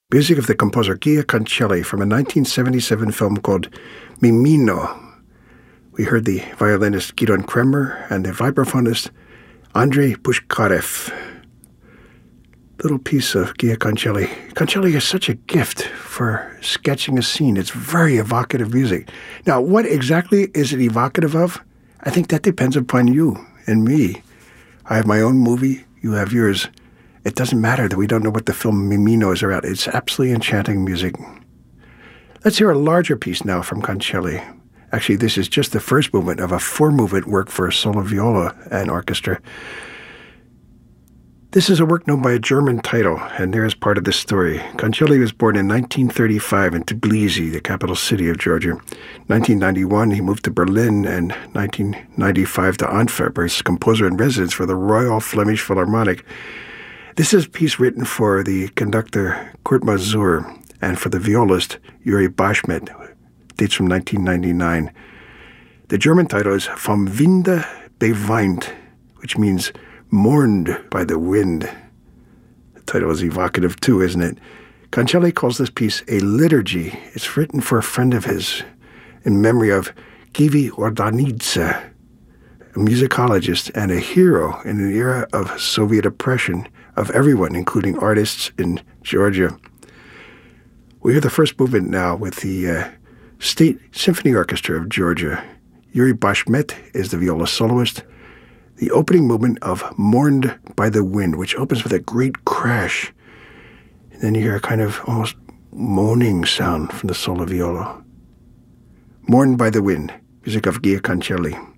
Music of the composer Gia Cancelli from a 1977 film called Mimino. We heard the violinist Gidon Kremer and the vibraphonist Andrei Pushkarev. Little piece of Gia Cancelli. Cancelli has such a gift for sketching a scene. It's very evocative music. Now, what exactly is it evocative of? I think that depends upon you and me. I have my own movie. You have yours. It doesn't matter that we don't know what the film Mimino is about. It's absolutely enchanting music. Let's hear a larger piece now from Cancelli. Actually, this is just the first movement of a four-movement work for solo viola and orchestra. This is a work known by a German title, and there is part of this story. Cancelli was born in 1935 in Tbilisi, the capital city of Georgia. 1991, he moved to Berlin, and 1995 to Antwerp, where he's composer in residence for the Royal Flemish Philharmonic. This is a piece written for the conductor Kurt Masur and for the violist Yuri Bashmet. Dates from 1999. The German title is Vom Winde beweint, which means mourned by the wind. The title is evocative too, isn't it? Cancelli calls this piece a liturgy. It's written for a friend of his in memory of Givi Ordanidze, a musicologist and a hero in an era of Soviet oppression of everyone, including artists in Georgia. We hear the first movement now with the State Symphony Orchestra of Georgia. Yuri Bashmet is the viola soloist. The opening movement of Mourned by the Wind, which opens with a great crash. And then you hear a kind of almost moaning sound from the solo viola. Mourned by the Wind, music of Gia Cancelli.